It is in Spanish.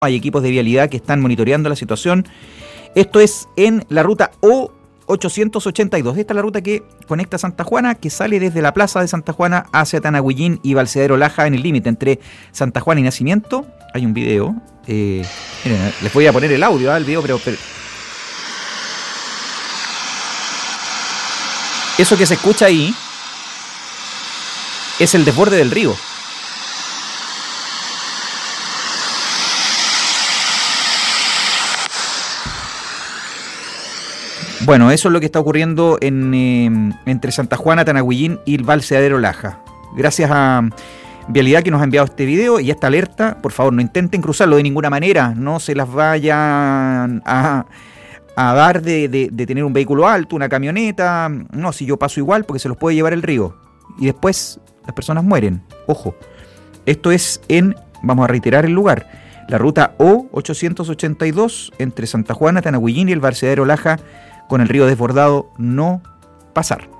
Hay equipos de vialidad que están monitoreando la situación. Esto es en la ruta O882. Esta es la ruta que conecta Santa Juana, que sale desde la plaza de Santa Juana hacia Tanahuillín y Balseadero Laja, en el límite entre Santa Juana y Nacimiento. Hay un video. Miren, les voy a poner el audio al video, pero eso que se escucha ahí es el desborde del río. Bueno, eso es lo que está ocurriendo entre Santa Juana, Tanahuillín y el Balseadero Laja. Gracias a Vialidad que nos ha enviado este video y esta alerta. Por favor, no intenten cruzarlo de ninguna manera. No se las vayan a dar de tener un vehículo alto, una camioneta. No, si yo paso igual, porque se los puede llevar el río. Y después las personas mueren. Ojo. Esto es vamos a reiterar el lugar, la ruta O882 entre Santa Juana, Tanahuillín y el Balseadero Laja, con el río desbordado, no pasar.